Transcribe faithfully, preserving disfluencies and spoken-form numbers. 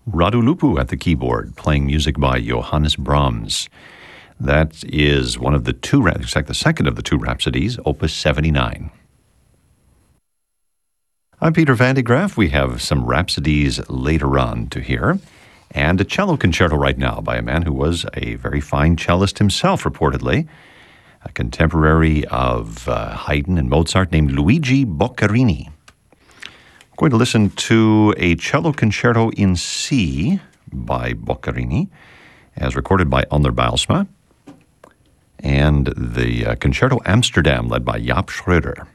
Radu Lupu at the keyboard, playing music by Johannes Brahms. That is one of the two, in fact, the second of the two Rhapsodies, Opus seventy-nine. I'm Peter Van de Graaff. We have some Rhapsodies later on to hear, and a cello concerto right now by a man who was a very fine cellist himself, reportedly, a contemporary of uh, Haydn and Mozart named Luigi Boccherini. We're going to listen to a cello concerto in C by Boccherini, as recorded by Anders Bijlsma, and the uh, Concerto Amsterdam, led by Jaap Schröder.